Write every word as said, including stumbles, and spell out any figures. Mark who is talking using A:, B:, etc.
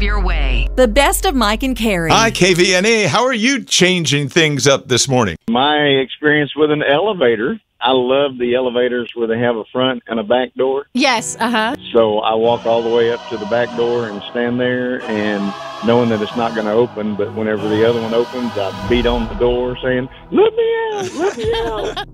A: your way.
B: The best of Mike and Carrie.
C: Hi, K V N A. How are you changing things up this morning?
D: My experience with an elevator, I love the elevators where they have a front and a back door.
E: Yes, uh-huh.
D: So I walk all the way up to the back door and stand there, and knowing that it's not going to open, but whenever the other one opens, I beat on the door saying, "Let me out, let me out."